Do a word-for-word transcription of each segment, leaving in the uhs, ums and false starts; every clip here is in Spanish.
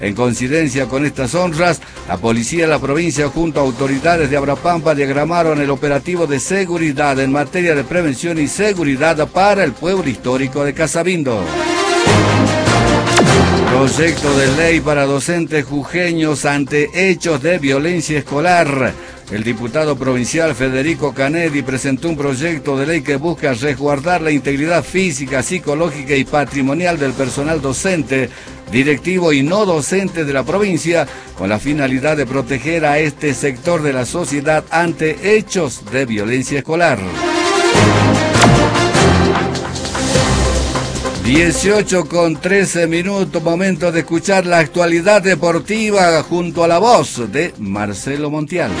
En coincidencia con estas honras, la policía de la provincia junto a autoridades de Abrapampa diagramaron el operativo de seguridad en materia de prevención y seguridad para el pueblo histórico de Casabindo. Proyecto de ley para docentes jujeños ante hechos de violencia escolar. El diputado provincial Federico Canedi presentó un proyecto de ley que busca resguardar la integridad física, psicológica y patrimonial del personal docente, directivo y no docente de la provincia, con la finalidad de proteger a este sector de la sociedad ante hechos de violencia escolar. dieciocho con trece minutos, momento de escuchar la actualidad deportiva junto a la voz de Marcelo Montiel.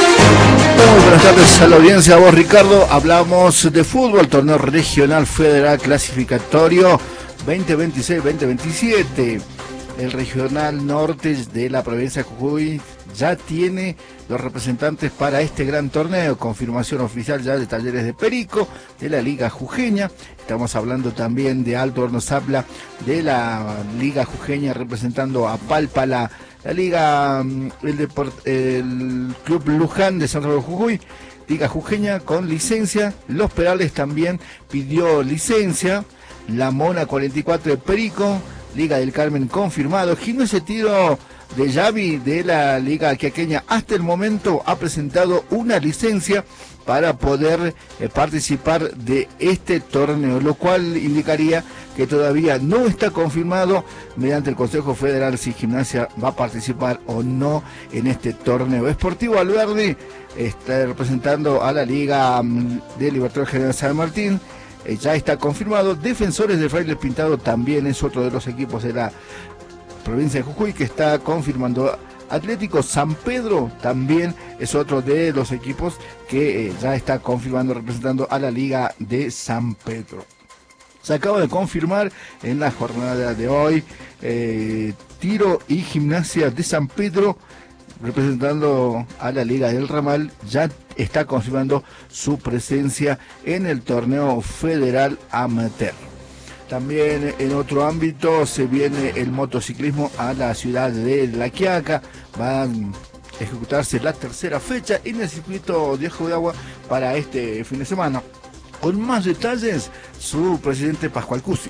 Muy buenas tardes a la audiencia, a vos Ricardo. Hablamos de fútbol, torneo regional federal clasificatorio veinte veintiséis veinte veintisiete. El regional norte de la provincia de Jujuy ya tiene los representantes para este gran torneo, confirmación oficial ya de Talleres de Perico, de la Liga Jujeña. Estamos hablando también de Alto Horno Zapla, de la Liga Jujeña, representando a Palpa, la, la Liga, el, Deport, el Club Luján de San Salvador de Jujuy, Liga Jujeña con licencia. Los Perales también pidió licencia. La Mona cuarenta y cuatro de Perico, Liga del Carmen confirmado. Gimnasia Tiro de Yavi de la Liga Quiaqueña hasta el momento ha presentado una licencia para poder eh, participar de este torneo, lo cual indicaría que todavía no está confirmado mediante el Consejo Federal si Gimnasia va a participar o no en este torneo. Sportivo Alberdi está representando a la Liga um, de Libertadores General San Martín. Eh, ya está confirmado. Defensores de Fraile Pintado también es otro de los equipos de la provincia de Jujuy que está confirmando. Atlético San Pedro también es otro de los equipos que eh, ya está confirmando, representando a la Liga de San Pedro. Se acaba de confirmar en la jornada de hoy eh, Tiro y Gimnasia de San Pedro, representando a la Liga del Ramal, ya está confirmando su presencia en el torneo federal amateur. También en otro ámbito se viene el motociclismo a la ciudad de La Quiaca. Va a ejecutarse la tercera fecha en el circuito de Ojo de Agua para este fin de semana. Con más detalles, su presidente Pascual Cusi.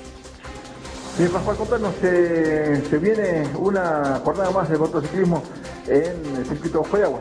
Sí, Pascual, contanos, se, se viene una jornada más de motociclismo en el circuito de Ojo de Agua.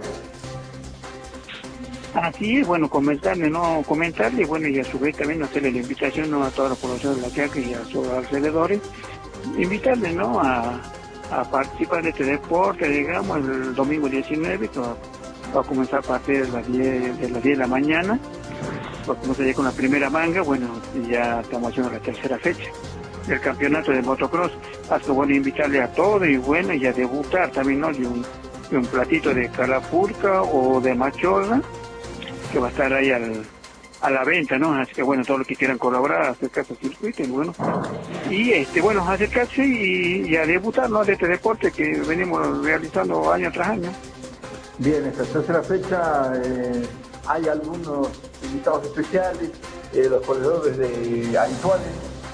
Así es, bueno, comentarle, ¿no? Comentarle, bueno, y a su vez también hacerle la invitación, ¿no?, a toda la población de La Quiaca y a sus alrededores, invitarle, ¿no?, a, a participar de este deporte, digamos, el domingo diecinueve, que va, va a comenzar a partir de las diez de, las diez de la mañana, va a comenzar ya con la primera manga, bueno, y ya estamos haciendo la tercera fecha del campeonato de motocross. Así que bueno, invitarle a todos y bueno, y a debutar también, ¿no?, de un, de un platito de calapurca o de machorra, que va a estar ahí al, a la venta, ¿no? Así que bueno, todos los que quieran colaborar, acercarse al circuito, y bueno, y este, bueno, acercarse y, y a debutar, ¿no?, de este deporte que venimos realizando año tras año. Bien, esta tercera fecha, eh, hay algunos invitados especiales, eh, los corredores de habituales.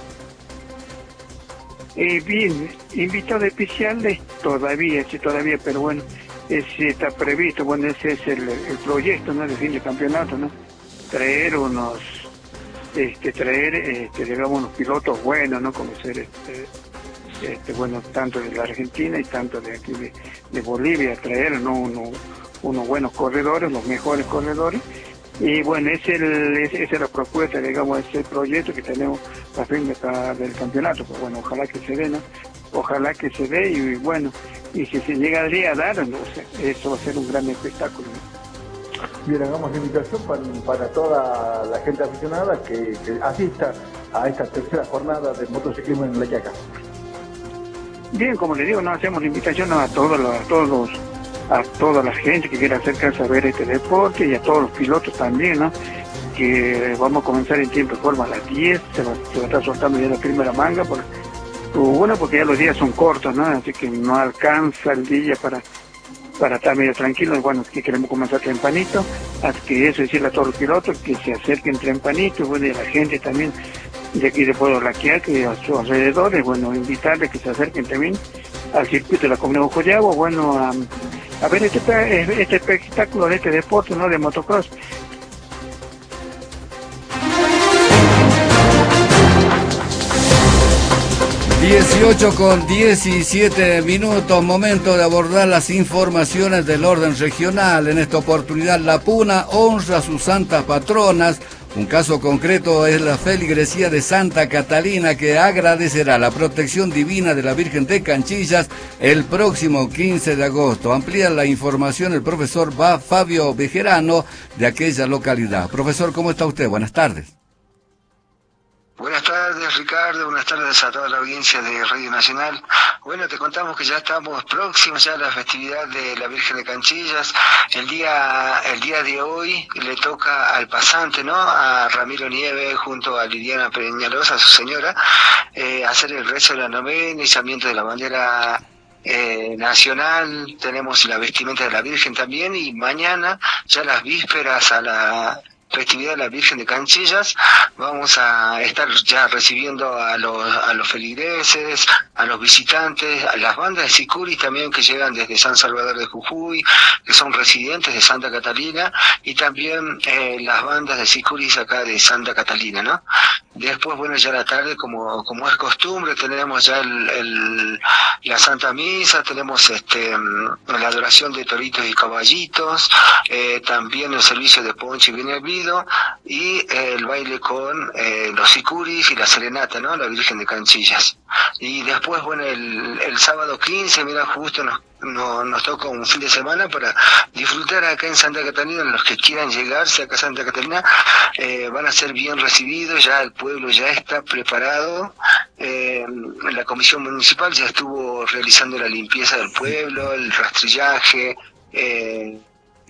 Eh, bien, invitados especiales todavía, sí, todavía, pero bueno, ese está previsto, bueno, ese es el, el proyecto, ¿no?, de fin de campeonato, ¿no? Traer unos, este, traer, este, digamos, unos pilotos buenos, ¿no?, conocer, este, este, bueno, tanto de la Argentina y tanto de aquí de, de Bolivia, traer, ¿no?, uno, unos buenos corredores, los mejores corredores. Y bueno, es el, es, esa es la propuesta, digamos, ese proyecto que tenemos para fin de, para, del campeonato. Pues bueno, ojalá que se dé, ¿no? Ojalá que se dé y bueno, y si se llega al día a dar, no sé, eso va a ser un gran espectáculo, ¿no? Bien, hagamos invitación para, para toda la gente aficionada que, que asista a esta tercera jornada de motociclismo en La Quiaca. Bien, como le digo, no hacemos la invitación a todos los, a todos los, a toda la gente que quiera acercarse a ver este deporte y a todos los pilotos también, ¿no?, que vamos a comenzar en tiempo y forma a las diez, se va, se va a estar soltando ya la primera manga, por, bueno, porque ya los días son cortos, ¿no?, así que no alcanza el día para para estar medio tranquilos. Bueno, que queremos comenzar tempranito, así que eso, decirle a todos los pilotos que se acerquen tempranito, bueno, y a la gente también de aquí de Pueblo La Quiaca y a sus alrededores, bueno, invitarles que se acerquen también al circuito de la Comunidad de Collagua, bueno, a, a ver este, este espectáculo de este deporte, ¿no?, de motocross. dieciocho con diecisiete minutos, momento de abordar las informaciones del orden regional. En esta oportunidad, La Puna honra a sus santas patronas. Un caso concreto es la feligresía de Santa Catalina, que agradecerá la protección divina de la Virgen de Canchillas el próximo quince de agosto. Amplía la información el profesor Fabio Bejerano, de aquella localidad. Profesor, ¿cómo está usted? Buenas tardes. Buenas tardes, Ricardo, buenas tardes a toda la audiencia de Radio Nacional. Bueno, te contamos que ya estamos próximos ya a la festividad de la Virgen de Canchillas. El día el día de hoy le toca al pasante, ¿no?, a Ramiro Nieve junto a Liliana Peñalosa, su señora, eh, hacer el rezo de la novena, izamiento de la bandera eh, nacional. Tenemos la vestimenta de la Virgen también, y mañana, ya las vísperas a la festividad de la Virgen de Canchillas, vamos a estar ya recibiendo a los a los feligreses, a los visitantes, a las bandas de sicuris también que llegan desde San Salvador de Jujuy, que son residentes de Santa Catalina, y también eh, las bandas de sicuris acá de Santa Catalina, ¿no? Después, bueno, ya a la tarde, como como es costumbre, tenemos ya el, el la Santa Misa, tenemos este la adoración de toritos y caballitos, eh, también el servicio de ponche y vino hervido, y eh, el baile con eh, los sicuris y la serenata, ¿no?, la Virgen de Canchillas. Y después, bueno, el, el sábado quince, mira, justo nos, no, nos toca un fin de semana para disfrutar acá en Santa Catalina. Los que quieran llegarse acá a Santa Catalina eh, van a ser bien recibidos. Ya el pueblo ya está preparado. Eh, la comisión municipal ya estuvo realizando la limpieza del pueblo, el rastrillaje, eh,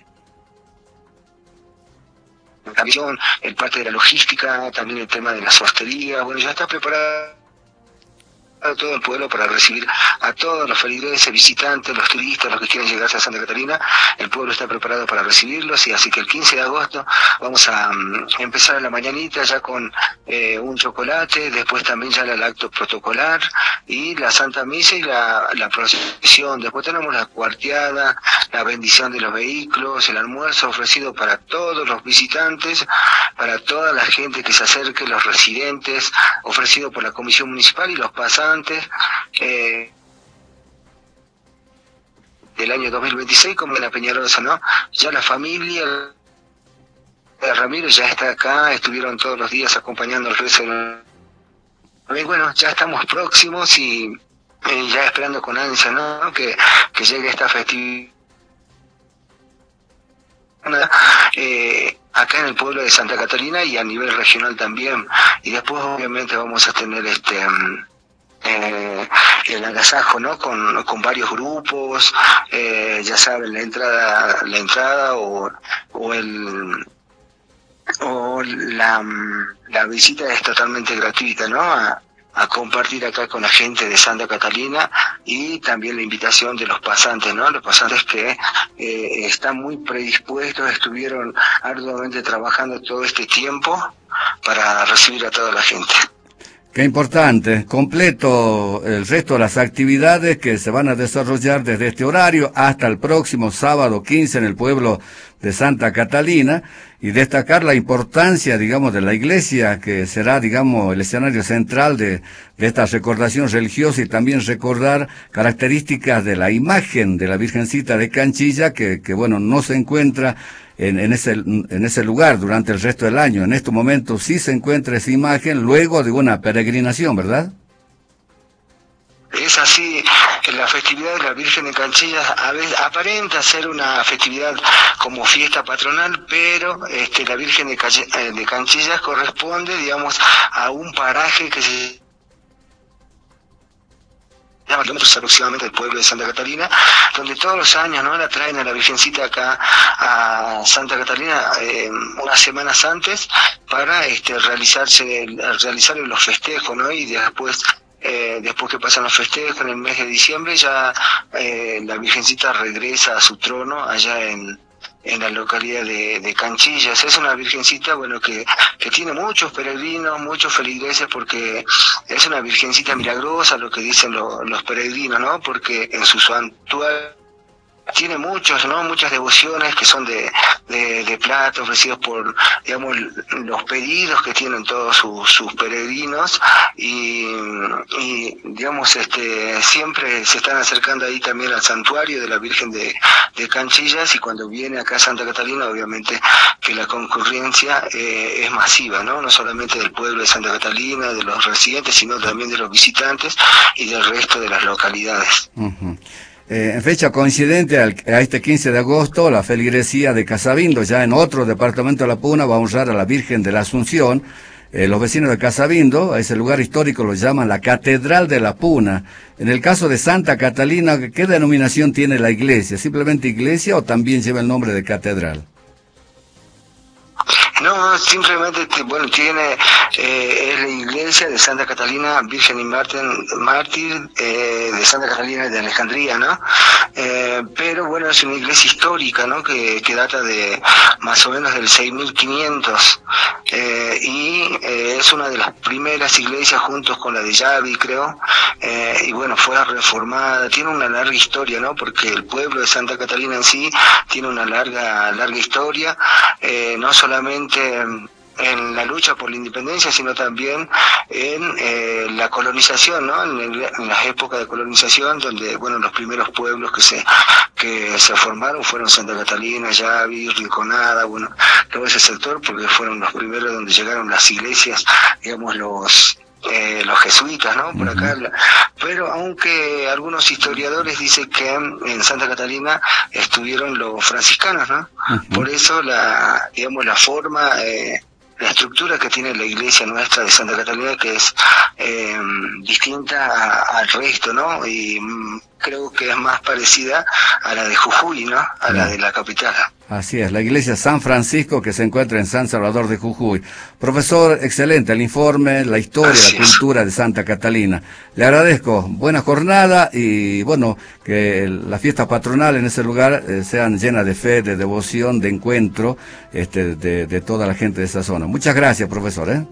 el parte de la logística, también el tema de las hosterías. Bueno, ya está preparado a todo el pueblo para recibir a todos los feligreses, visitantes, los turistas, los que quieran llegarse a Santa Catalina. El pueblo está preparado para recibirlos, y así que el quince de agosto vamos a um, empezar a la mañanita ya con eh, un chocolate, después también ya el acto protocolar y la Santa Misa y la, la procesión. Después tenemos la cuarteada, la bendición de los vehículos, el almuerzo ofrecido para todos los visitantes, para toda la gente que se acerque, los residentes, ofrecido por la comisión municipal y los pasantes. Eh, del año dos mil veintiséis, como en la Peñarosa, ¿no? Ya la familia de Ramiro ya está acá, estuvieron todos los días acompañando el rezo. Y bueno, ya estamos próximos y eh, ya esperando con ansia, ¿no?, que, que llegue esta festividad eh, acá en el pueblo de Santa Catalina y a nivel regional también. Y después obviamente vamos a tener este Eh, el agasajo, ¿no?, con, con varios grupos, eh, ya saben, la entrada la entrada o, o el o la, la visita es totalmente gratuita, ¿no?, a, a compartir acá con la gente de Santa Catalina, y también la invitación de los pasantes, ¿no?, los pasantes que eh, están muy predispuestos, estuvieron arduamente trabajando todo este tiempo para recibir a toda la gente. Qué importante, completo el resto de las actividades que se van a desarrollar desde este horario hasta el próximo sábado quince en el pueblo de Santa Catalina, y destacar la importancia, digamos, de la iglesia, que será, digamos, el escenario central de, de esta recordación religiosa, y también recordar características de la imagen de la Virgencita de Canchilla, que, que bueno, no se encuentra En, en ese en ese lugar durante el resto del año. En este momento sí se encuentra esa imagen luego de una peregrinación, ¿verdad? Es así, la festividad de la Virgen de Canchillas a veces aparenta ser una festividad como fiesta patronal, pero este, la Virgen de, Calle, de Canchillas corresponde, digamos, a un paraje que se kilómetros aproximadamente del pueblo de Santa Catalina, donde todos los años, ¿no?, la traen a la Virgencita acá a Santa Catalina eh, unas semanas antes para este realizarse realizar los festejos, ¿no?, y después eh, después que pasan los festejos en el mes de diciembre ya eh, la Virgencita regresa a su trono allá en en la localidad de, de Canchillas. Es una virgencita, bueno, que, que tiene muchos peregrinos, muchos feligreses, porque es una virgencita milagrosa, lo que dicen lo, los peregrinos, ¿no? Porque en su santuario tiene muchos, ¿no? Muchas devociones que son de, de, de plata ofrecidos por, digamos, los pedidos que tienen todos sus, sus peregrinos y, y, digamos, este, siempre se están acercando ahí también al santuario de la Virgen de, de Canchillas, y cuando viene acá a Santa Catalina, obviamente que la concurrencia eh, es masiva, ¿no? No solamente del pueblo de Santa Catalina, de los residentes, sino también de los visitantes y del resto de las localidades. Uh-huh. Eh, en fecha coincidente al, a este quince de agosto, la feligresía de Casabindo, ya en otro departamento de La Puna, va a honrar a la Virgen de la Asunción. Eh, los vecinos de Casabindo, a ese lugar histórico lo llaman la Catedral de La Puna. En el caso de Santa Catalina, ¿qué denominación tiene la iglesia? ¿Simplemente iglesia o también lleva el nombre de catedral? No, simplemente, bueno, tiene, eh, es la iglesia de Santa Catalina, Virgen y Mártir, mártir eh, de Santa Catalina de Alejandría, ¿no? Eh, pero bueno, es una iglesia histórica, ¿no? Que, que data de más o menos del seis mil quinientos, eh, y eh, es una de las primeras iglesias juntos con la de Yavi, creo, eh, y bueno, fue reformada, tiene una larga historia, ¿no? Porque el pueblo de Santa Catalina en sí tiene una larga, larga historia, eh, no solamente en la lucha por la independencia, sino también en eh, la colonización, ¿no? En, el, en las épocas de colonización, donde, bueno, los primeros pueblos que se que se formaron fueron Santa Catalina, Yavi, Rinconada, bueno, todo ese sector, porque fueron los primeros donde llegaron las iglesias, digamos, los Eh, los jesuitas, ¿no? Por acá. Pero aunque algunos historiadores dicen que en Santa Catalina estuvieron los franciscanos, ¿no? Uh-huh. Por eso la, digamos, la forma, eh, la estructura que tiene la iglesia nuestra de Santa Catalina, que es eh, distinta a, al resto, ¿no? Y mm, creo que es más parecida a la de Jujuy, ¿no? A uh-huh. la de la capital. Así es, la iglesia San Francisco, que se encuentra en San Salvador de Jujuy. Profesor, excelente el informe, la historia, Así la cultura es. de Santa Catalina. Le agradezco, buena jornada y bueno, que las fiestas patronales en ese lugar eh, sean llenas de fe, de devoción, de encuentro este, de, de toda la gente de esa zona. Muchas gracias, profesor. ¿eh?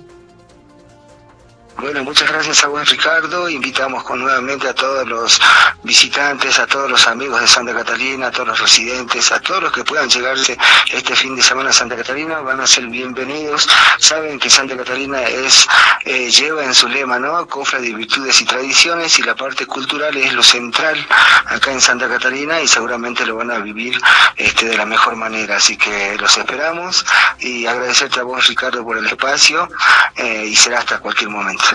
Bueno, muchas gracias a vos, Ricardo. Invitamos con, nuevamente a todos los visitantes, a todos los amigos de Santa Catalina, a todos los residentes, a todos los que puedan llegarse este fin de semana a Santa Catalina, van a ser bienvenidos. Saben que Santa Catalina es eh, lleva en su lema, ¿no? Cofre de virtudes y tradiciones, y la parte cultural es lo central acá en Santa Catalina, y seguramente lo van a vivir este, de la mejor manera. Así que los esperamos y agradecerte a vos, Ricardo, por el espacio, eh, y será hasta cualquier momento.